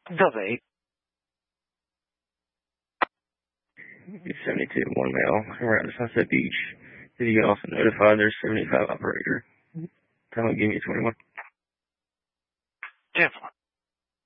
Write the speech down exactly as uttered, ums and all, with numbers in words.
Delta eight. seventy-two, one male. Around Sunset Beach. Did you also notify their seventy-five operator? Time will give me twenty-one.